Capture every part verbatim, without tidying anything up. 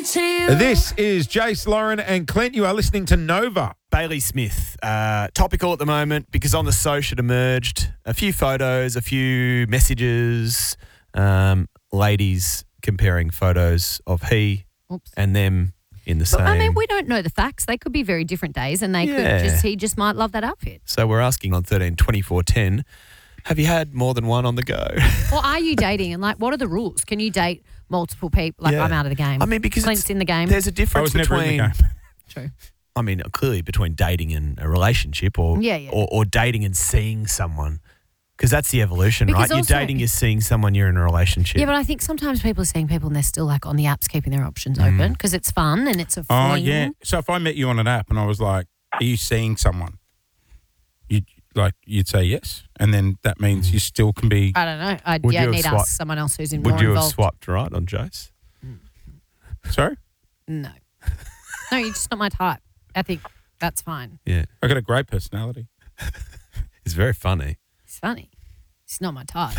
to you. This is Jace, Lauren and Clint. You are listening to Nova. Bailey Smith, uh, topical at the moment because on the social it emerged a few photos, a few messages, um, ladies comparing photos of he Oops. and them in the same. I mean, we don't know the facts. They could be very different days, and they Yeah. could just he just might love that outfit. So we're asking on thirteen twenty-four ten, have you had more than one on the go? Or are you dating? And like, what are the rules? Can you date multiple people? Like, Yeah. I'm out of the game. I mean, because Clint's it's- in the game. There's a I difference was never in between. the game. True. I mean, clearly between dating and a relationship, or Yeah, yeah. Or, or dating and seeing someone, because that's the evolution, Because right? also- You're dating, you're seeing someone, you're in a relationship. Yeah, but I think sometimes people are seeing people and they're still like on the apps keeping their options open because it's fun and it's a fling. Oh, yeah. So if I met you on an app and I was like, are you seeing someone? You'd, like, you'd say yes. And then that means you still can be... I don't know. I'd Would yeah, you have need to swiped- ask someone else who's in Would more you have involved. swiped right on Jace? Sorry? No. No, you're just not my type. I think that's fine. Yeah. I got a great personality. It's very funny. It's funny. It's not my type.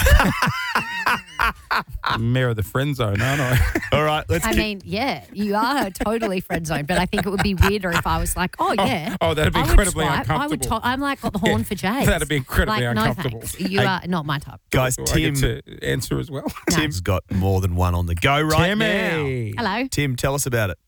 Mayor of the friend zone, aren't I? All right, let's I keep- mean, yeah, you are totally friend zoned, but I think it would be weirder if I was like, oh, yeah. oh, that'd be I would incredibly swipe. I would uncomfortable. to- I'm like got the horn for Jay. That'd be incredibly like, uncomfortable. No, thanks. You Hey. are not my type. Guys, Do I Tim, get to answer as well? No. Tim's got more than one on the go right Timmy. now. Hello. Tim, tell us about it.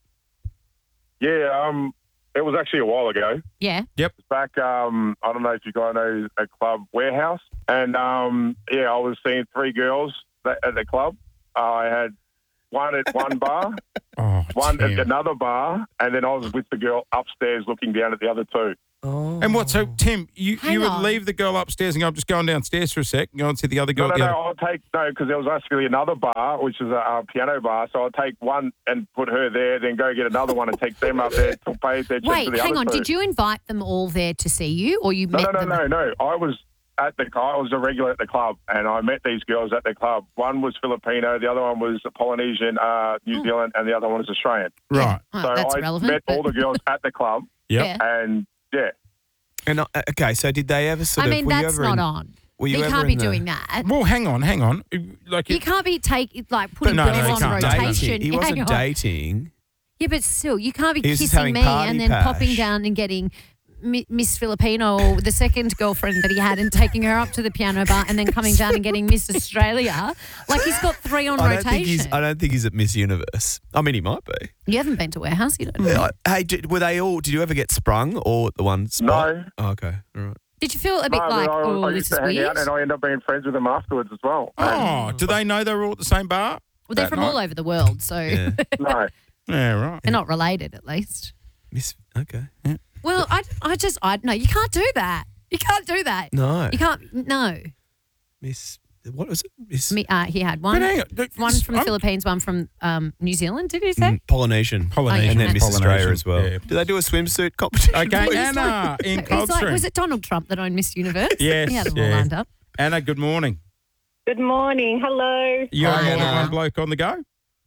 Yeah, um, it was actually a while ago. Yeah. It's back, um, I don't know if you guys know a club, Warehouse. And, um, yeah, I was seeing three girls that, at the club. Uh, I had one at one bar, Oh, one Tim. at another bar, and then I was with the girl upstairs looking down at the other two. Oh. And what? So, Tim, you, Hang you would on. leave the girl upstairs and go, I'm just going downstairs for a sec and go and see the other girl. No, at no, the no, other- I'll take, no, because there was actually another bar, which is a, a piano bar. So I'll take one and put her there, then go get another one and take them up there to pay their check Wait, to the hang other on. two. Did you invite them all there to see you, or you No, met no, no, them? no, no. I was at the I was a regular at the club, and I met these girls at the club. One was Filipino, the other one was Polynesian, uh, New Oh. Zealand, and the other one was Australian. Right. Oh, so that's I relevant. met but- all the girls at the club, Yep. Yeah. and yeah, And uh, okay, so did they ever sort I of? mean, were you that's ever not in- on. Were you You ever can't be in the- doing that. Well, hang on, hang on. Like, You it, can't be take like putting no, no, girls he on can't. rotation. Dating. He Hang wasn't on. dating. Yeah, but still, you can't be He was just kissing having me party and then pash. popping down and getting Mi- Miss Filipino, the second girlfriend that he had, and taking her up to the piano bar, and then coming down and getting Miss Australia. Like he's got three on I don't rotation. think he's. I don't think he's at Miss Universe. I mean, he might be. You haven't been to Warehouse, you don't know. Yeah, I- Hey, did, were they all? Did you ever get sprung all at the one spot? No. Oh, okay. All right. Did you feel a bit no, like, but I, oh, I this used is to hang weird? out, and I ended up being friends with them afterwards as well. oh, do they know they were all at the same bar? Well, they're that from night? all over the world, so Yeah. No, Yeah, right. they're not related, at least. Miss. Okay. Well, I, I just, I no, you can't do that. You can't do that. No. You can't. No. Miss. What was it? Miss. Me, uh, he had But one. hang on. look, One from the I'm- Philippines, one from um, New Zealand. Did you say? Mm, Polynesian. Polynesian. And then Miss Polynesian, Australia as well. yeah. Did they do a swimsuit competition? Okay, please? Anna in It's like, Coldstream. was it Donald Trump that owned Miss Universe? Yes, He had them all yeah. lined up. Anna, good morning. Good morning. Hello. You're Hi, more than Anna. one bloke on the go?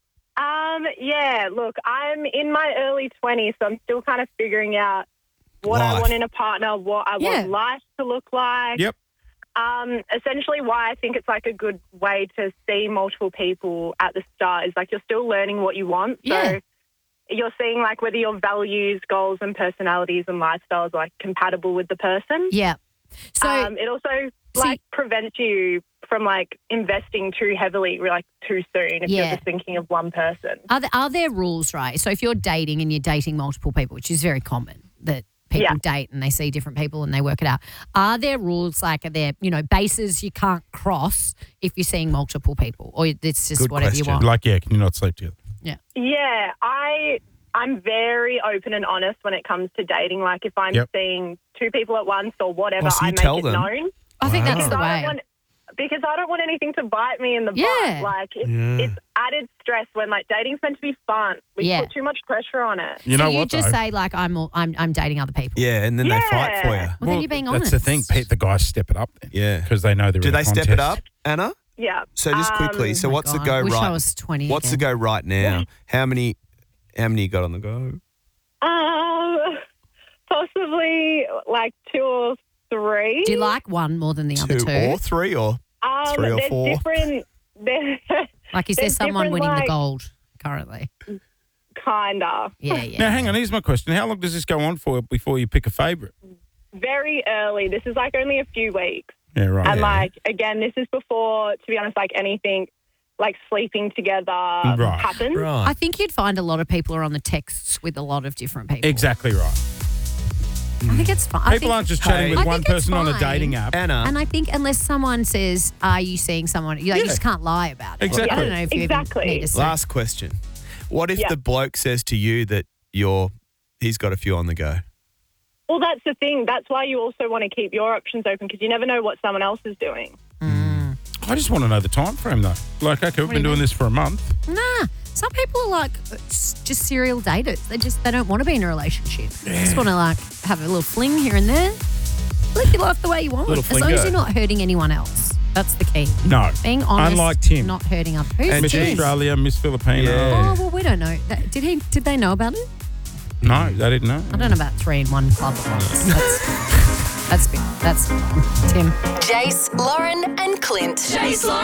Um, yeah, look, I'm in my early twenties, so I'm still kind of figuring out what I Life. want in a partner, what I Yeah. want life to look like. Yep. Um, essentially why I think it's like a good way to see multiple people at the start is like you're still learning what you want. Yeah. So you're seeing like whether your values, goals and personalities and lifestyles are like compatible with the person. Yeah. So um, it also so like prevents you from like investing too heavily, like too soon if Yeah. you're just thinking of one person. are there, are there rules, right? So if you're dating and you're dating multiple people, which is very common that people Yeah. date and they see different people and they work it out, are there rules like are there, you know, bases you can't cross if you're seeing multiple people, or it's just Good whatever question. you want? Like, yeah, can you not sleep together? Yeah, I I'm very open and honest when it comes to dating. Like if I'm Yep. seeing two people at once or whatever, Oh, so I you make tell it them? known. I think Wow. that's the Because I way. don't want because I don't want anything to bite me in the Yeah. butt. Like it's, Yeah. it's added stress when like dating's meant to be fun. We Yeah. put too much pressure on it. You so know you what, just though? say like I'm all, I'm I'm dating other people. Yeah, and then they fight for you. Yeah. Well, then you're being that's the honest. thing. Pete, the guys step it up then. Yeah. Because they know they're Do in a they step contest. it up, Anna? Yeah. So just quickly, Um, so Oh my what's the God. go Wish right? I was twenty. What's the again. go right now? How many? How many you got on the go? Um, possibly like two or three. Do you like one more than the other Two two? or three or um, three or there's four? different. There, Like, is there There's someone different, winning the like- gold currently? Kinda. Yeah, yeah. Now, hang on. Here's my question. How long does this go on for before you pick a favourite? Very early. This is like only a few weeks. Yeah, right. And yeah. like, again, this is before, to be honest, like anything like sleeping together Right. happens. Right. I think you'd find a lot of people are on the texts with a lot of different people. Exactly right. I think it's fine. I People think- aren't just chatting Hey. with I one think it's person on a fine. dating app. Anna. And I think unless someone says, "Are you seeing someone?" You, like, you Yeah. just can't lie about it. Exactly. I don't know if you Exactly. even need to say. Last question. What if Yeah. the bloke says to you that you're he's got a few on the go? Well, that's the thing. That's why you also want to keep your options open because you never know what someone else is doing. I just want to know the time frame, though. Like, okay, we've do been you doing mean? this for a month. Nah, some people are like s- just serial daters. They just they don't want to be in a relationship. They just want to like have a little fling here and there. Live your life the way you want, Little as long as flingo. you're not hurting anyone else. That's the key. No. Being honest, Unlike Tim. not hurting others. Who's And Miss Tim? Australia, Miss Filipino. Yeah. Oh well, we don't know. That- Did he? Did they know about it? No, they didn't know. I don't know about three in one club at once. That's that's big. That's Tim. Jace, Lauren, and Clint. Jace, Lauren.